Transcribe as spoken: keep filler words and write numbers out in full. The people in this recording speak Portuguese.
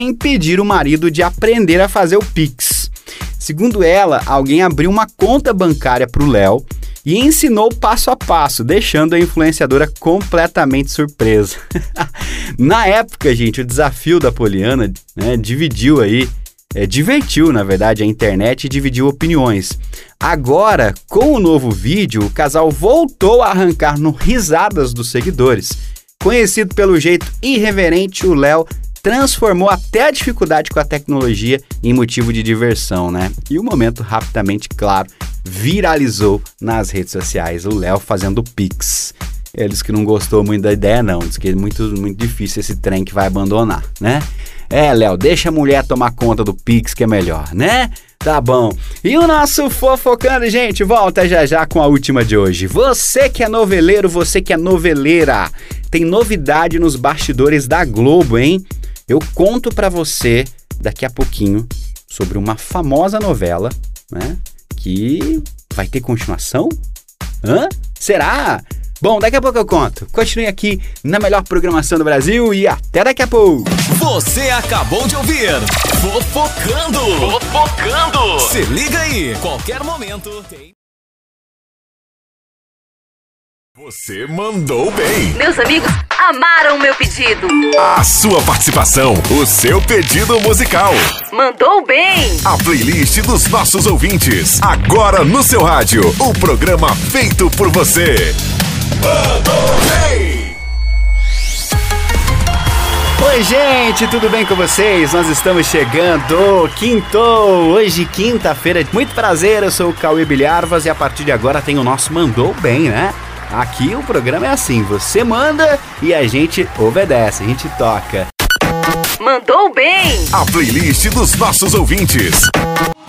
impedir o marido de aprender a fazer o Pix. Segundo ela, alguém abriu uma conta bancária para o Léo e ensinou passo a passo, deixando a influenciadora completamente surpresa. Na época, gente, o desafio da Poliana, né, dividiu aí, é, divertiu, na verdade, a internet e dividiu opiniões. Agora, com o novo vídeo, o casal voltou a arrancar no risadas dos seguidores. Conhecido pelo jeito irreverente, o Léo transformou até a dificuldade com a tecnologia em motivo de diversão, né? E o momento rapidamente, claro, viralizou nas redes sociais, o Léo fazendo Pix. Eles que não gostou muito da ideia, não. Diz que é muito, muito difícil esse trem que vai abandonar, né? É, Léo, deixa a mulher tomar conta do Pix que é melhor, né? Tá bom. E o nosso Fofocando, gente, volta já já com a última de hoje. Você que é noveleiro, você que é noveleira, tem novidade nos bastidores da Globo, hein? Eu conto pra você daqui a pouquinho sobre uma famosa novela, né? Que vai ter continuação? Hã? Será? Bom, daqui a pouco eu conto. Continue aqui na melhor programação do Brasil e até daqui a pouco. Você acabou de ouvir Fofocando. Fofocando. Se liga aí, qualquer momento tem... Você mandou bem. Meus amigos amaram o meu pedido. A sua participação, o seu pedido musical. Mandou bem. A playlist dos nossos ouvintes. Agora no seu rádio, o programa feito por você. Mandou bem. Oi, gente, tudo bem com vocês? Nós estamos chegando, quinto, hoje quinta-feira. Muito prazer, eu sou o Cauê Bilharvas e a partir de agora tem o nosso Mandou Bem, né? Aqui o programa é assim, você manda e a gente obedece, a gente toca. Mandou bem! A playlist dos nossos ouvintes.